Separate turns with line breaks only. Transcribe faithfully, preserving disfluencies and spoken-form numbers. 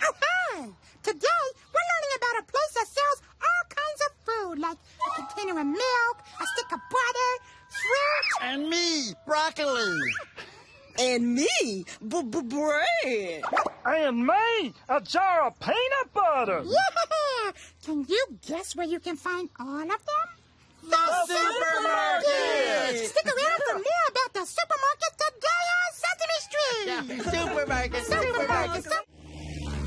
Oh, hi! Today, we're learning about a place that sells all kinds of food, like a container of milk, a stick of butter, fruit.
And me, broccoli.
And me, b-b-bread.
And me, a jar of peanut butter.
Yeah! Can you guess where you can find all of them?
The supermarket!
Stick around for more about the supermarket today on Sesame Street!
Yeah, supermarket, supermarket,